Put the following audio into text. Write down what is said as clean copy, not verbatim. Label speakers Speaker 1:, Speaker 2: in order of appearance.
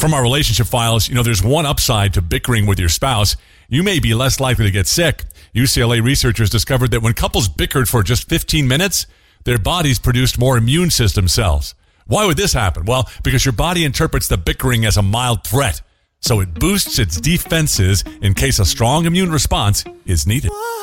Speaker 1: From our relationship files, there's one upside to bickering with your spouse. You may be less likely to get sick. UCLA researchers discovered that when couples bickered for just 15 minutes, their bodies produced more immune system cells. Why would this happen? Well, because your body interprets the bickering as a mild threat, so it boosts its defenses in case a strong immune response is needed.